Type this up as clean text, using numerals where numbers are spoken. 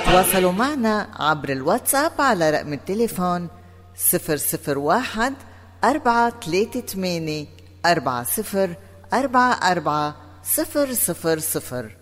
تواصلوا معنا عبر الواتساب على رقم التليفون 001-438-4044-000.